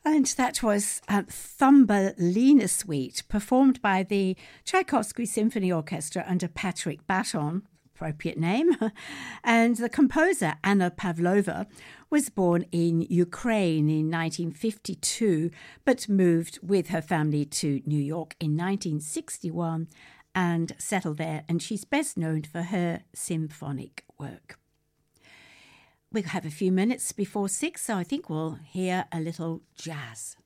And that was Thumbelina Suite, performed by the Tchaikovsky Symphony Orchestra under Patrick Baton, appropriate name. And the composer, Anna Pavlova, was born in Ukraine in 1952, but moved with her family to New York in 1961 and settled there. And she's best known for her symphonic work. We'll have a few minutes before 6, so I think we'll hear a little jazz.